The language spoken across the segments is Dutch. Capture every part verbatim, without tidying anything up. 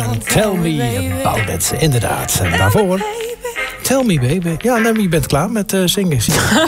en Tell Me About It. Inderdaad. En daarvoor... Tell Me Baby. Ja, nee, je bent klaar met uh, zingen.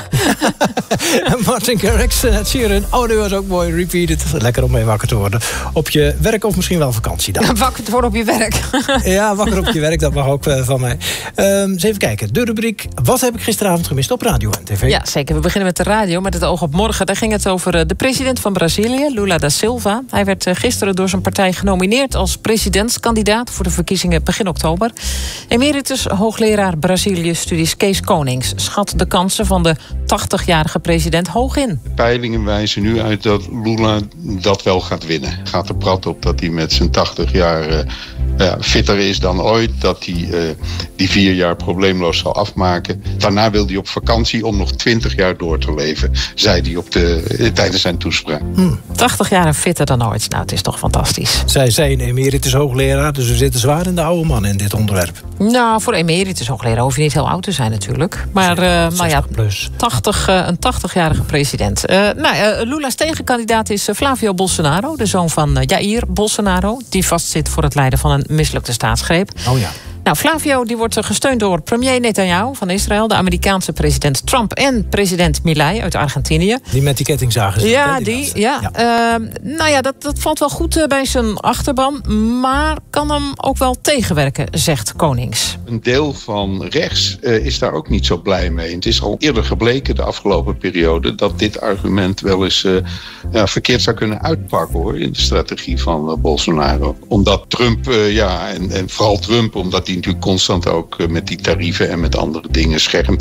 Martin Garrix en Ed Sheeran. Oh, dat was ook mooi. Repeat it. Lekker om mee wakker te worden. Op je werk of misschien wel vakantie dan. Wakker te worden op je werk. Ja, wakker op je werk. Dat mag ook uh, van mij. Um, eens even kijken. De rubriek Wat heb ik gisteravond gemist op radio en tv? Ja, zeker. We beginnen met de radio. Met het oog op morgen. Daar ging het over uh, de president van Brazilië, Lula da Silva. Hij werd uh, gisteren door zijn partij genomineerd als presidentskandidaat voor de verkiezingen begin oktober. Emeritus hoogleraar Brazilië studies Kees Konings schat de kansen van de tachtigjarige president hoog in. De peilingen wijzen nu uit dat Lula dat wel gaat winnen. Gaat er prat op dat hij met zijn tachtig jaar uh, ja, fitter is dan ooit. Dat hij uh, die vier jaar probleemloos zal afmaken. Daarna wil hij op vakantie om nog twintig jaar door te leven, zei hij op de, uh, tijdens zijn toespraak. Hmm. tachtig jaar fitter dan ooit. Nou, het is toch fantastisch. Zij zijn emeritus hoogleraar, dus we zitten zwaar in de oude man in dit onderwerp. Nou, voor emeritus hoogleraar hoef je niet heel oud te zijn natuurlijk. Maar, uh, maar ja, tachtig, uh, een tachtigjarige president. Uh, nou, uh, Lula's tegenkandidaat is uh, Flavio Bolsonaro, de zoon van uh, Jair Bolsonaro, die vastzit voor het leiden van een mislukte staatsgreep. Oh ja. Nou, Flavio die wordt gesteund door premier Netanyahu van Israël, de Amerikaanse president Trump en president Milei uit Argentinië. Die met die kettingzagen zit, Ja, hè, die, die. Ja. ja. Uh, nou ja, dat, dat valt wel goed uh, bij zijn achterban, maar kan hem ook wel tegenwerken, zegt Konings. Een deel van rechts uh, is daar ook niet zo blij mee. Het is al eerder gebleken de afgelopen periode dat dit argument wel eens uh, ja, verkeerd zou kunnen uitpakken, hoor, in de strategie van uh, Bolsonaro. Omdat Trump, uh, ja, en, en vooral Trump, omdat hij natuurlijk constant ook uh, met die tarieven en met andere dingen schermt.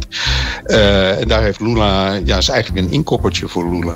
Uh, en daar heeft Lula, ja, is eigenlijk een inkoppertje voor Lula.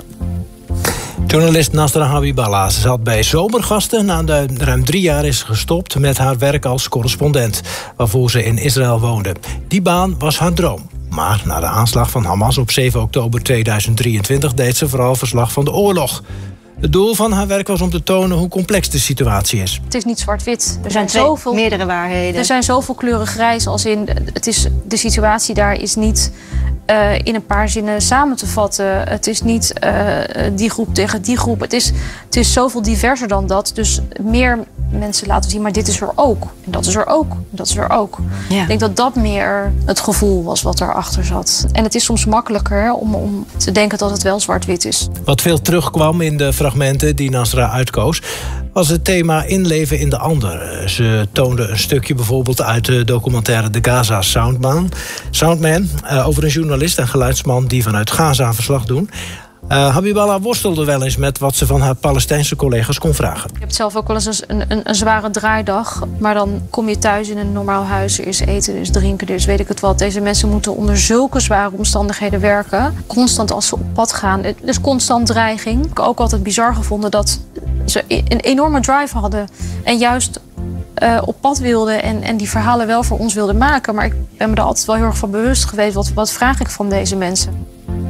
Journalist Nasra Habiballah zat bij Zomergasten. Na de ruim drie jaar is gestopt met haar werk als correspondent, waarvoor ze in Israël woonde. Die baan was haar droom. Maar na de aanslag van Hamas op zeven oktober tweeduizend drieëntwintig deed ze vooral verslag van de oorlog. Het doel van haar werk was om te tonen hoe complex de situatie is. Het is niet zwart-wit. Er, Er zijn zijn zoveel, meerdere waarheden. er zijn zoveel kleuren grijs als in... Het is, de situatie daar is niet uh, in een paar zinnen samen te vatten. Het is niet uh, die groep tegen die groep. Het is, het is zoveel diverser dan dat. Dus meer mensen laten zien, maar dit is er ook. En dat is er ook. En dat is er ook. Ja. Ik denk dat dat meer het gevoel was wat daarachter zat. En het is soms makkelijker om, om te denken dat het wel zwart-wit is. Wat veel terugkwam in de fragmenten die Nasra uitkoos, was het thema inleven in de ander. Ze toonde een stukje bijvoorbeeld uit de documentaire The Gaza Soundman, Soundman uh, over een journalist en geluidsman die vanuit Gaza verslag doen. Uh, Habiballah worstelde wel eens met wat ze van haar Palestijnse collega's kon vragen. Je hebt zelf ook wel eens een, een, een zware draaidag. Maar dan kom je thuis in een normaal huis. Er is eten, er is drinken, er is weet ik het wat. Deze mensen moeten onder zulke zware omstandigheden werken. Constant als ze op pad gaan. Het is constant dreiging. Ik heb ook altijd bizar gevonden dat ze een enorme drive hadden. En juist uh, op pad wilden en, en die verhalen wel voor ons wilden maken. Maar ik ben me er altijd wel heel erg van bewust geweest. Wat, wat vraag ik van deze mensen?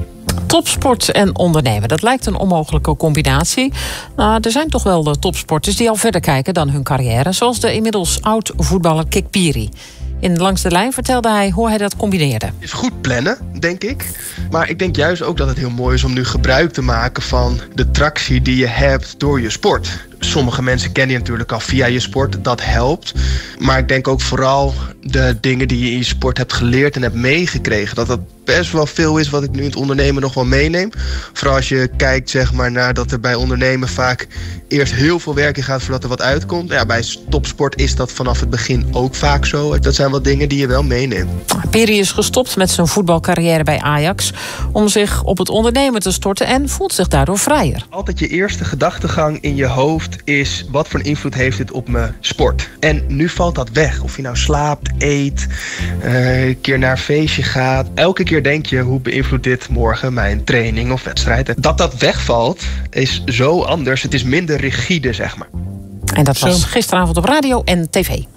Topsport en ondernemen, dat lijkt een onmogelijke combinatie. Nou, er zijn toch wel de topsporters die al verder kijken dan hun carrière, zoals de inmiddels oud-voetballer Kik Piri. In Langs de Lijn vertelde hij hoe hij dat combineerde. Het is goed plannen, denk ik. Maar ik denk juist ook dat het heel mooi is om nu gebruik te maken van de tractie die je hebt door je sport. Sommige mensen kennen je natuurlijk al via je sport, dat helpt. Maar ik denk ook vooral de dingen die je in je sport hebt geleerd en hebt meegekregen. Dat dat best wel veel is wat ik nu in het ondernemen nog wel meeneem. Vooral als je kijkt zeg maar, naar dat er bij ondernemen vaak eerst heel veel werk in gaat voordat er wat uitkomt. Ja, bij topsport is dat vanaf het begin ook vaak zo. Dat zijn wel dingen die je wel meeneemt. Piri is gestopt met zijn voetbalcarrière bij Ajax om zich op het ondernemen te storten en voelt zich daardoor vrijer. Altijd je eerste gedachtegang in je hoofd is wat voor een invloed heeft dit op mijn sport. En nu valt dat weg. Of je nou slaapt, eet, uh, een keer naar een feestje gaat. Elke keer denk je, hoe beïnvloedt dit morgen mijn training of wedstrijd? Dat dat wegvalt is zo anders. Het is minder rigide, zeg maar. En dat was gisteravond op radio en tv.